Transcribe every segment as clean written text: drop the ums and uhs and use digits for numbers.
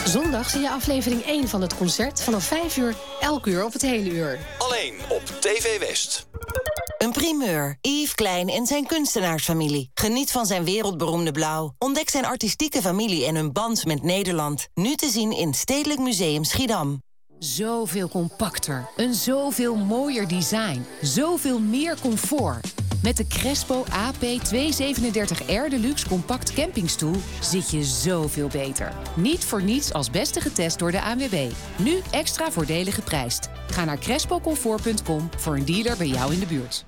Zondag zie je aflevering 1 van het concert vanaf 5 uur, elk uur op het hele uur. Alleen op TV West. Een primeur. Yves Klein en zijn kunstenaarsfamilie. Geniet van zijn wereldberoemde blauw. Ontdek zijn artistieke familie en hun band met Nederland. Nu te zien in Stedelijk Museum Schiedam. Zoveel compacter, een zoveel mooier design, zoveel meer comfort. Met de Crespo AP237R Deluxe Compact Campingstoel zit je zoveel beter. Niet voor niets als beste getest door de ANWB. Nu extra voordelig geprijsd. Ga naar crespocomfort.com voor een dealer bij jou in de buurt.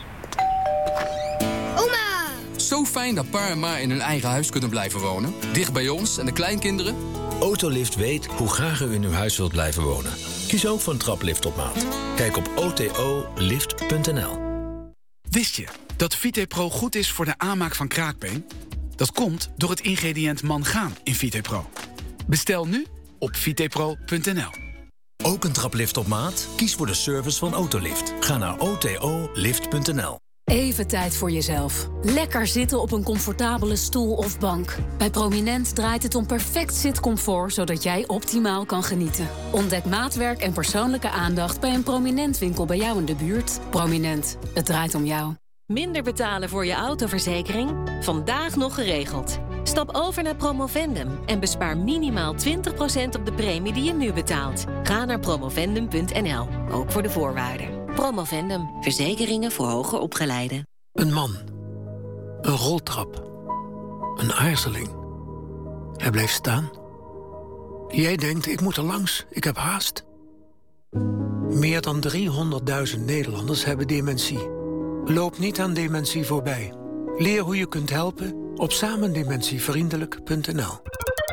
Oma! Zo fijn dat pa en ma in hun eigen huis kunnen blijven wonen. Dicht bij ons en de kleinkinderen. Autolift weet hoe graag u in uw huis wilt blijven wonen. Kies ook voor een traplift op maat. Kijk op otolift.nl. Wist je dat VitePro goed is voor de aanmaak van kraakbeen? Dat komt door het ingrediënt mangaan in VitePro. Bestel nu op vitepro.nl. Ook een traplift op maat? Kies voor de service van Autolift. Ga naar otolift.nl. Even tijd voor jezelf. Lekker zitten op een comfortabele stoel of bank. Bij Prominent draait het om perfect zitcomfort, zodat jij optimaal kan genieten. Ontdek maatwerk en persoonlijke aandacht bij een Prominent winkel bij jou in de buurt. Prominent, het draait om jou. Minder betalen voor je autoverzekering? Vandaag nog geregeld. Stap over naar Promovendum en bespaar minimaal 20% op de premie die je nu betaalt. Ga naar promovendum.nl, ook voor de voorwaarden. Promovendum, verzekeringen voor hoger opgeleiden. Een man. Een roltrap. Een aarzeling. Hij bleef staan. Jij denkt, ik moet er langs, ik heb haast. Meer dan 300.000 Nederlanders hebben dementie. Loop niet aan dementie voorbij. Leer hoe je kunt helpen op samendementievriendelijk.nl.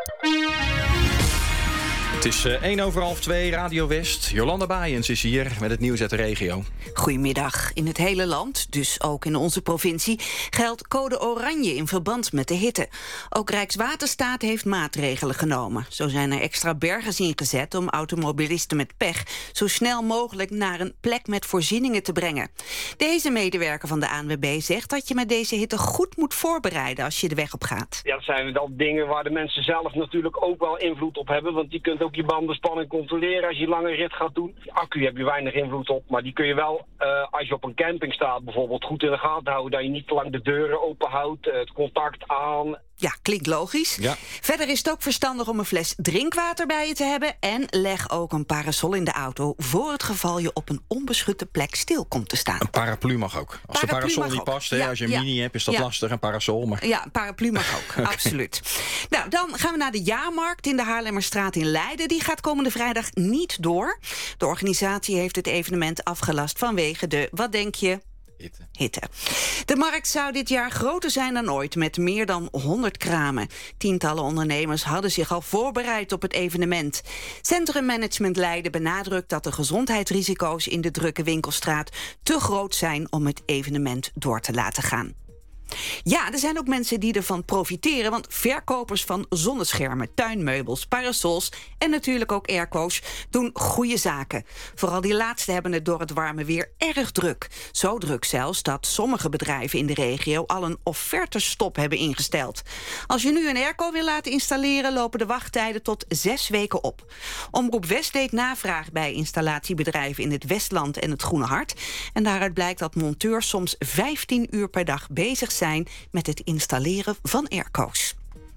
Het is 1:02, Radio West. Jolanda Baaiens is hier met het nieuws uit de regio. Goedemiddag. In het hele land, dus ook in onze provincie, geldt code oranje in verband met de hitte. Ook Rijkswaterstaat heeft maatregelen genomen. Zo zijn er extra bergers ingezet om automobilisten met pech zo snel mogelijk naar een plek met voorzieningen te brengen. Deze medewerker van de ANWB zegt dat je met deze hitte goed moet voorbereiden als je de weg op gaat. Ja, dat zijn wel dingen waar de mensen zelf natuurlijk ook wel invloed op hebben, want die kunt ook je bandenspanning controleren als je een lange rit gaat doen. De accu heb je weinig invloed op, maar die kun je wel, als je op een camping staat bijvoorbeeld, goed in de gaten houden. Dat je niet te lang de deuren open houdt, het contact aan. Ja, klinkt logisch. Ja. Verder is het ook verstandig om een fles drinkwater bij je te hebben. En leg ook een parasol in de auto voor het geval je op een onbeschutte plek stil komt te staan. Een paraplu mag ook. Als de parasol niet past, als je een mini hebt, is dat lastig, een parasol. Maar... Ja, een paraplu mag ook, okay. Absoluut. Nou, dan gaan we naar de jaarmarkt in de Haarlemmerstraat in Leiden. Die gaat komende vrijdag niet door. De organisatie heeft het evenement afgelast vanwege de, wat denk je... Hitte. De markt zou dit jaar groter zijn dan ooit, met meer dan 100 kramen. Tientallen ondernemers hadden zich al voorbereid op het evenement. Centrummanagement Leiden benadrukt dat de gezondheidsrisico's in de drukke winkelstraat te groot zijn om het evenement door te laten gaan. Ja, er zijn ook mensen die ervan profiteren, want verkopers van zonneschermen, tuinmeubels, parasols en natuurlijk ook airco's doen goede zaken. Vooral die laatste hebben het door het warme weer erg druk. Zo druk zelfs dat sommige bedrijven in de regio al een offertestop hebben ingesteld. Als je nu een airco wil laten installeren, lopen de wachttijden tot 6 weken op. Omroep West deed navraag bij installatiebedrijven in het Westland en het Groene Hart. En daaruit blijkt dat monteurs soms 15 uur per dag bezig zijn met het installeren van airco's.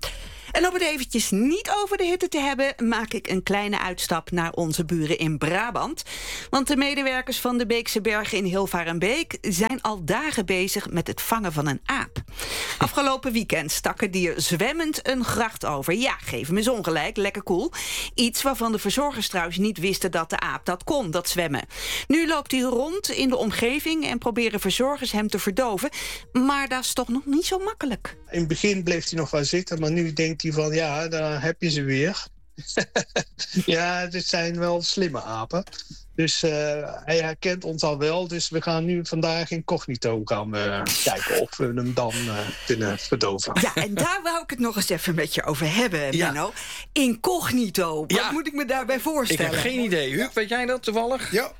En om het eventjes niet over de hitte te hebben, maak ik een kleine uitstap naar onze buren in Brabant. Want de medewerkers van de Beekse Bergen in Hilvarenbeek zijn al dagen bezig met het vangen van een aap. Afgelopen weekend stak het dier zwemmend een gracht over. Ja, geef hem eens ongelijk, lekker cool. Iets waarvan de verzorgers trouwens niet wisten dat de aap dat kon, dat zwemmen. Nu loopt hij rond in de omgeving en proberen verzorgers hem te verdoven. Maar dat is toch nog niet zo makkelijk. In het begin bleef hij nog wel zitten, maar nu denkt hij van ja, daar heb je ze weer. Ja, dit zijn wel slimme apen. Dus hij herkent ons al wel. Dus we gaan nu vandaag incognito gaan kijken of we hem dan kunnen verdoven. Ja, en daar wou ik het nog eens even met je over hebben, Menno. Incognito, wat moet ik me daarbij voorstellen? Ik heb geen idee. Huub, weet jij dat toevallig? Ja.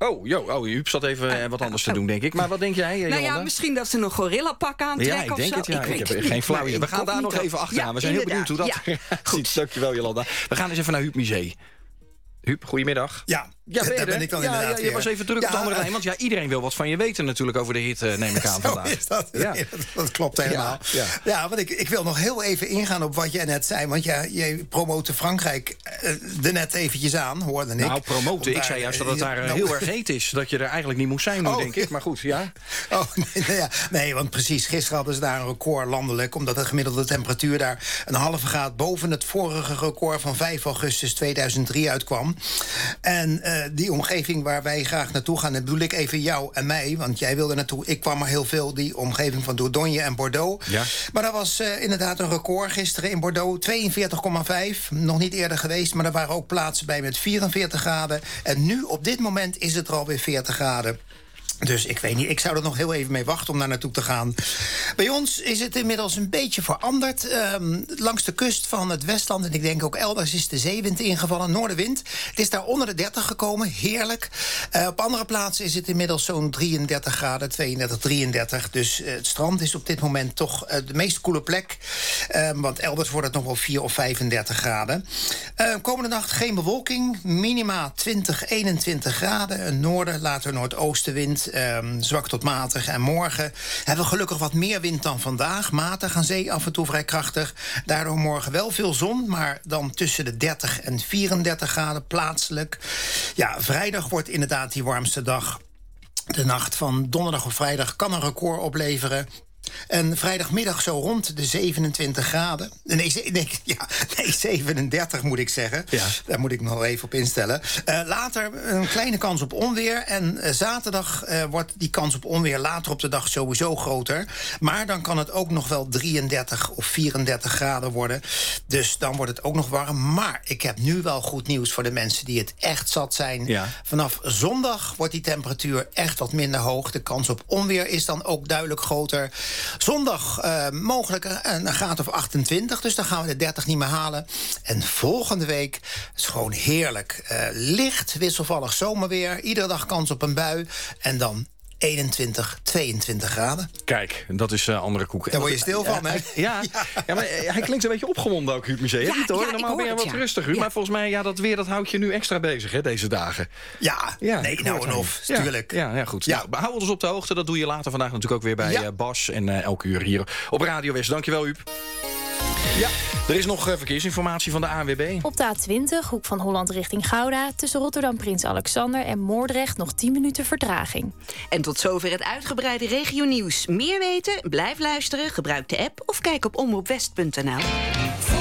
Huub zat even wat anders te doen, denk ik. Maar wat denk jij, Jolanda? Misschien dat ze een gorillapak aantrekken of zo. Ja, ik denk het. Ik heb geen flauw idee. We gaan daar nog even achteraan. We zijn heel benieuwd hoe dat gaat. Dankjewel, Jolanda. We gaan eens even naar Huub Musee. Huub, goedemiddag. Ja, daar ben ik dan inderdaad je was even druk op de andere lijn. Want iedereen wil wat van je weten natuurlijk over de hit, neem ik aan vandaag. Is dat. Ja. Dat klopt helemaal. Ja, want ik wil nog heel even ingaan op wat jij net zei. Want jij promote Frankrijk er net eventjes aan, hoorde ik. Nou, promoten. Ik zei juist dat het daar heel erg heet is. Dat je er eigenlijk niet moest zijn nu, denk ik. Maar goed, ja. Nee, want precies. Gisteren hadden ze daar een record landelijk. Omdat de gemiddelde temperatuur daar een halve graad boven het vorige record van 5 augustus 2003 uitkwam. En die omgeving waar wij graag naartoe gaan, dat bedoel ik even jou en mij, want jij wilde naartoe. Ik kwam maar heel veel, die omgeving van Dordogne en Bordeaux. Ja. Maar dat was inderdaad een record gisteren in Bordeaux, 42,5. Nog niet eerder geweest, maar er waren ook plaatsen bij met 44 graden. En nu, op dit moment, is het er alweer 40 graden. Dus ik weet niet, ik zou er nog heel even mee wachten om daar naartoe te gaan. Bij ons is het inmiddels een beetje veranderd. Langs de kust van het Westland, en ik denk ook elders, is de zeewind ingevallen, noordenwind. Het is daar onder de 30 gekomen, heerlijk. Op andere plaatsen is het inmiddels zo'n 33 graden, 32, 33. Dus het strand is op dit moment toch de meest koele plek. Want elders wordt het nog wel 4 of 35 graden. Komende nacht geen bewolking, minima 20, 21 graden. Een noorden, later noordoostenwind. Zwak tot matig. En morgen hebben we gelukkig wat meer wind dan vandaag. Matig aan zee, af en toe vrij krachtig. Daardoor morgen wel veel zon, maar dan tussen de 30 en 34 graden plaatselijk. Ja, vrijdag wordt inderdaad die warmste dag. De nacht van donderdag of vrijdag kan een record opleveren. En vrijdagmiddag zo rond de 27 graden. Nee, 37 moet ik zeggen. Ja. Daar moet ik me wel even op instellen. Later een kleine kans op onweer. En zaterdag wordt die kans op onweer later op de dag sowieso groter. Maar dan kan het ook nog wel 33 of 34 graden worden. Dus dan wordt het ook nog warm. Maar ik heb nu wel goed nieuws voor de mensen die het echt zat zijn. Ja. Vanaf zondag wordt die temperatuur echt wat minder hoog. De kans op onweer is dan ook duidelijk groter. Zondag mogelijk een graad of 28, dus dan gaan we de 30 niet meer halen. En volgende week is gewoon heerlijk. Licht, wisselvallig zomerweer, iedere dag kans op een bui. En dan 21, 22 graden. Kijk, dat is andere koek. Daar word je stil van, hè? Ja, maar hij klinkt een beetje opgewonden ook, Huub Musee. Ja, niet hoor, normaal ben je wat rustiger. Maar volgens mij, dat weer dat houdt je nu extra bezig, hè, deze dagen. Ja, nee, nou en of, tuurlijk. Ja, goed. Ja. Nou, hou ons op de hoogte. Dat doe je later vandaag natuurlijk ook weer bij Bas. En elke uur hier op Radio West. Dankjewel, Huub. Ja, er is nog verkeersinformatie van de ANWB. Op de A20, hoek van Holland richting Gouda, tussen Rotterdam Prins Alexander en Moordrecht nog 10 minuten vertraging. En tot zover het uitgebreide regionieuws. Meer weten? Blijf luisteren, gebruik de app of kijk op omroepwest.nl.